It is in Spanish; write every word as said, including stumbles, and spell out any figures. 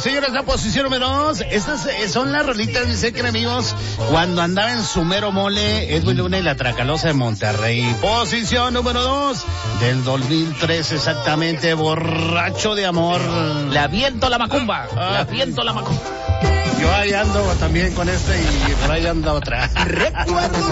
señores, la posición número dos. Estas eh, son las rolitas, mis amigos, cuando andaba en su mero mole, Edwin Luna y la Tracalosa de Monterrey. Posición número dos, del dos mil tres exactamente, Borracho de Amor. La viento la macumba, Ah. la viento la macumba. Yo ahí ando también con este y por ahí anda otra. Recuerdo